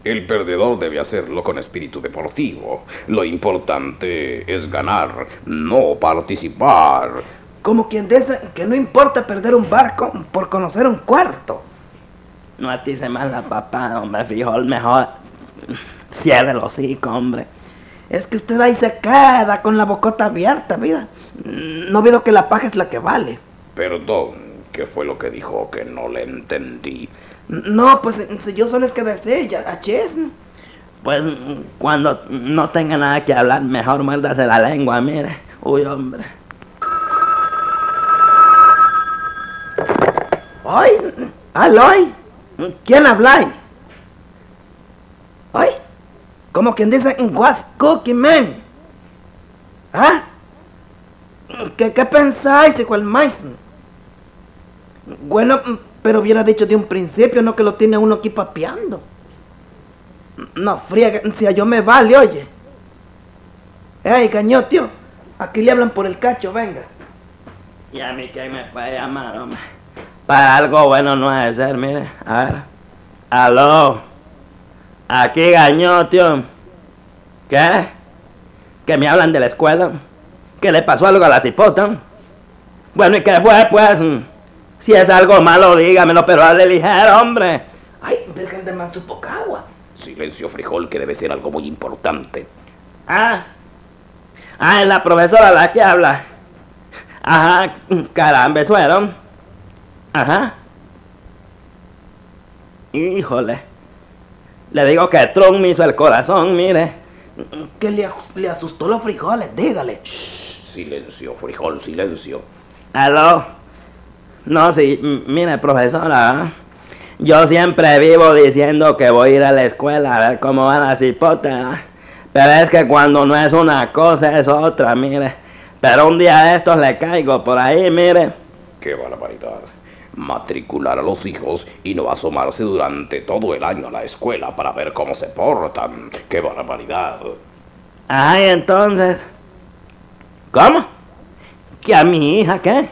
El perdedor debe hacerlo con espíritu deportivo. Lo importante es ganar, no participar. Como quien dice que no importa perder un barco por conocer un cuarto. No atice más la papá, hombre, frijol, mejor cierre el hocico, hombre. Es que usted ahí se queda con la bocota abierta, vida. No veo que la paja es la que vale. Perdón, ¿qué fue lo que dijo que no le entendí? No, pues si yo solo es que deseo, achis. Pues cuando no tenga nada que hablar, mejor muérdase la lengua, mire. Uy, hombre. ¡Ay! ¡Aloy! ¿Quién habla? ¡Ay! Como quien dice, what's cooking, man? ¿Ah? ¿Qué pensáis, hijo del maíz? Bueno, pero hubiera dicho de un principio, no que lo tiene uno aquí papeando. No, friega, si a yo me vale, oye. ¡Ey, gañotio! Aquí le hablan por el cacho, venga. ¿Y a mí quién me puede llamar, hombre? Para algo bueno no ha de ser, mire. A ver. Aló. Aquí Gañotio. ¿Qué? ¿Que me hablan de la escuela? ¿Que le pasó algo a la cipota? Bueno, ¿y qué fue, pues? Si es algo malo, dígamelo, pero hazle ligero, hombre. Ay, virgen de Mansupocagua. Silencio, frijol, que debe ser algo muy importante. Es la profesora la que habla. Ajá, caramba, eso era. Ajá. Híjole. Le digo que Trump me hizo el corazón, mire. Que le asustó los frijoles, dígale. Shh, silencio, frijol, silencio. Aló. No, sí, mire, profesora. Yo siempre vivo diciendo que voy a ir a la escuela a ver cómo van las hipotas. Pero es que cuando no es una cosa es otra, mire. Pero un día de estos le caigo por ahí, mire. ¡Qué barbaridad! Matricular a los hijos y no asomarse durante todo el año a la escuela para ver cómo se portan. ¡Qué barbaridad! Ay, entonces... ¿Cómo? ¿Que a mi hija qué?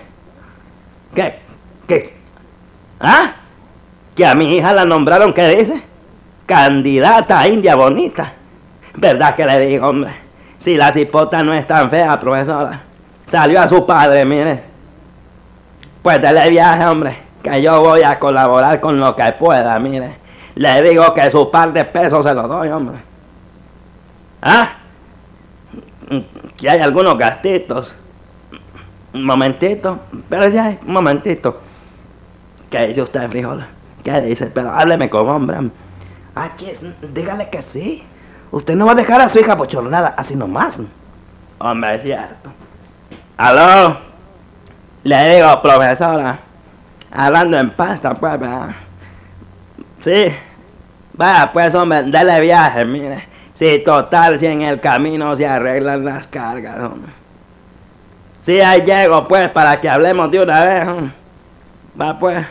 ¿Qué? ¿Ah? ¿Que a mi hija la nombraron, qué dice? Candidata a India Bonita. ¿Verdad que le digo, hombre? Si la cipota no es tan fea, profesora. Salió a su padre, mire. Pues dele viaje, hombre, que yo voy a colaborar con lo que pueda, mire. Le digo que su par de pesos se los doy, hombre. ¿Ah? Que hay algunos gastitos. Un momentito, pero ya, un momentito. ¿Qué dice usted, frijol? ¿Qué dice? Pero hábleme como hombre. Achis, dígale que sí. Usted no va a dejar a su hija bochornada, así nomás. Hombre, es cierto. ¿Aló? Le digo, profesora, hablando en pasta, pues, ¿verdad? Sí. Vaya, pues, hombre, dele viaje, mire. Sí, total, si en el camino se arreglan las cargas, hombre. Sí, ahí llego, pues, para que hablemos de una vez, hombre. Va, pues.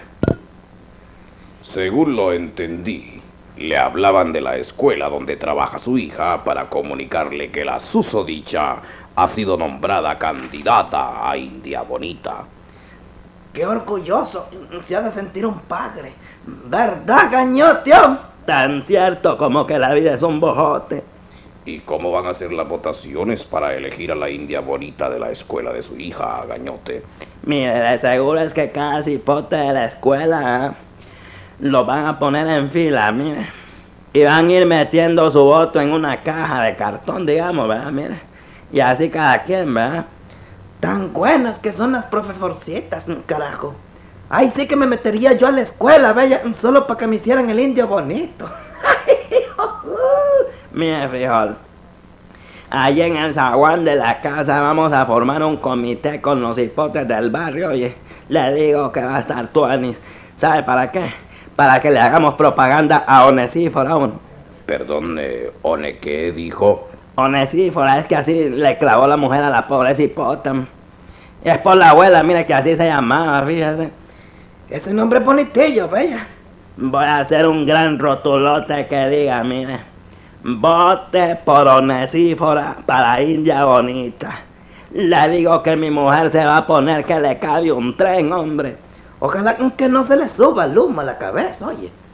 Según lo entendí, le hablaban de la escuela donde trabaja su hija para comunicarle que la susodicha ha sido nombrada candidata a India Bonita. ¡Qué orgulloso se ha de sentir un padre! ¿Verdad, gañotio? Tan cierto como que la vida es un bojote. ¿Y cómo van a ser las votaciones para elegir a la India Bonita de la escuela de su hija, Gañote? Mire, de seguro es que cada cipote de la escuela lo van a poner en fila, mire. Y van a ir metiendo su voto en una caja de cartón, digamos, ¿verdad? Mire. Y así cada quien, ¿verdad? Tan buenas que son las profesorcitas, carajo. Ay, sí que me metería yo a la escuela, bella, solo para que me hicieran el indio bonito. Mire, frijol. Allí en el zaguán de la casa vamos a formar un comité con los hipotes del barrio. Oye, le digo que va a estar tuanis. ¿Sabe para qué? Para que le hagamos propaganda a Onesífora. Perdón, ¿One qué dijo? Onesífora, es que así le clavó la mujer a la pobre cipota. Es por la abuela, mire que así se llamaba, fíjese. Ese nombre es bonitillo, bella. Voy a hacer un gran rotulote que diga, mire. Vote por Onesífora para India Bonita. Le digo que mi mujer se va a poner que le cabe un tren, hombre. Ojalá que no se le suba el humo a la cabeza, oye.